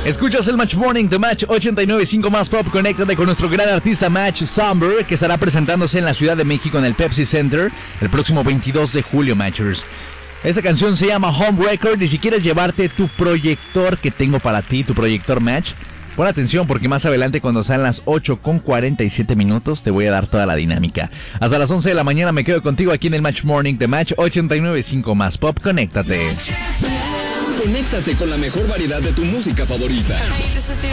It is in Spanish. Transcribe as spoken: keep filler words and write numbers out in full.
Escuchas el Match Morning de Match ochenta y nueve punto cinco más Pop. Conéctate con nuestro gran artista Match Somber, que estará presentándose en la Ciudad de México en el Pepsi Center el próximo veintidós de julio, Matchers. Esta canción se llama Home Record, y si quieres llevarte tu proyector que tengo para ti, tu proyector Match, pon atención porque más adelante, cuando sean las ocho con cuarenta y siete minutos, te voy a dar toda la dinámica. Hasta las once de la mañana me quedo contigo aquí en el Match Morning de Match ochenta y nueve punto cinco más Pop. Conéctate. Conéctate con la mejor variedad de tu música favorita.